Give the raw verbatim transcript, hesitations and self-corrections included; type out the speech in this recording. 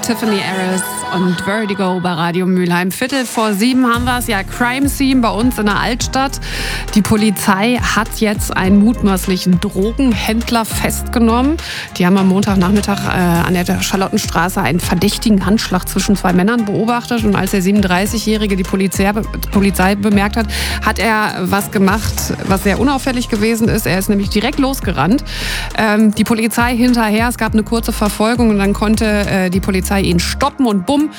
Tiffany Harris und Vertigo bei Radio Mülheim. Viertel vor sieben haben wir es, ja, Crime Scene bei uns in der Altstadt. Die Polizei hat jetzt einen mutmaßlichen Drogenhändler festgenommen. Die haben am Montagnachmittag äh, an der Charlottenstraße einen verdächtigen Handschlag zwischen zwei Männern beobachtet. Und als der siebenunddreißigjährige die Polizei, Polizei bemerkt hat, hat er was gemacht, was sehr unauffällig gewesen ist. Er ist nämlich direkt losgerannt. Ähm, die Polizei hinterher, es gab eine kurze Verfolgung und dann konnte äh, die Polizei ihn stoppen und bumm,